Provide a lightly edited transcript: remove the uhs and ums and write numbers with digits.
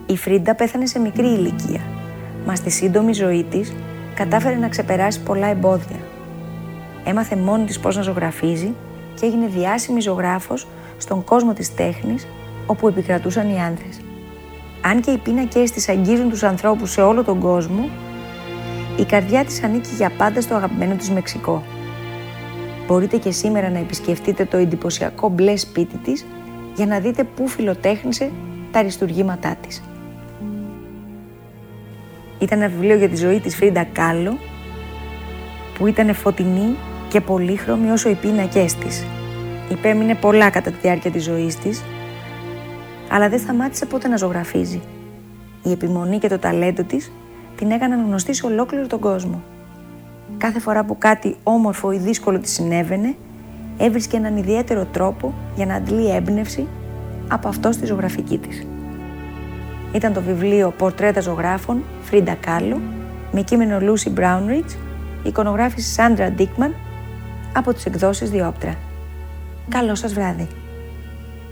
Η Φρίντα πέθανε σε μικρή ηλικία, μα στη σύντομη ζωή της κατάφερε να ξεπεράσει πολλά εμπόδια. Έμαθε μόνη της πώς να ζωγραφίζει και έγινε διάσημη ζωγράφος στον κόσμο της τέχνης, όπου επικρατούσαν οι άνδρες. Αν και οι πίνακες της αγγίζουν τους ανθρώπους σε όλο τον κόσμο, η καρδιά της ανήκει για πάντα στο αγαπημένο της Μεξικό. Μπορείτε και σήμερα να επισκεφτείτε το εντυπωσιακό μπλε σπίτι της για να δείτε πού φιλοτέχνησε τα αριστουργήματά της. Ήταν ένα βιβλίο για τη ζωή της Φρίντα Κάλο, που ήταν φωτεινή και πολύχρωμη όσο οι πίνακές της. Υπέμεινε πολλά κατά τη διάρκεια της ζωής της, αλλά δεν σταμάτησε ποτέ να ζωγραφίζει. Η επιμονή και το ταλέντο της την έκαναν γνωστή σε ολόκληρο τον κόσμο. Κάθε φορά που κάτι όμορφο ή δύσκολο της συνέβαινε, έβρισκε έναν ιδιαίτερο τρόπο για να αντλεί έμπνευση από αυτό στη ζωγραφική της. Ήταν το βιβλίο «Πορτρέτα ζωγράφων» Φρίντα Κάλο, με κείμενο Lucy Brownridge, εικονογράφηση Σάντρα Ντίκμαν, από τις εκδόσεις Διόπτρα. Καλό σας βράδυ!